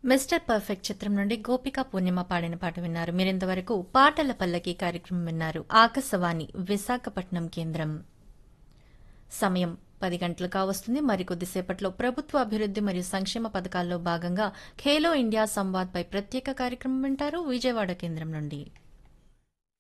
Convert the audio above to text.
Mister perfect చిత్రం నుండి గోపిక పూర్ణిమ పాడిన పాట విన్నారు. మీరింతవరకు పాటల పల్లకి కార్యక్రమం విన్నారు. ఆకాశవాణి విశాఖపట్నం కేంద్రం. సమయం 10 గంటలు కావస్తుంది. మరికొద్దిసేపట్లో ప్రభుత్వ అభివృద్ది మరియు సంక్షేమ పథకాల్లో భాగంగా ఖేలో ఇండియా సంవాద్ పై ప్రత్యేక కార్యక్రమం వింటారు విజయవాడ కేంద్రం నుండి.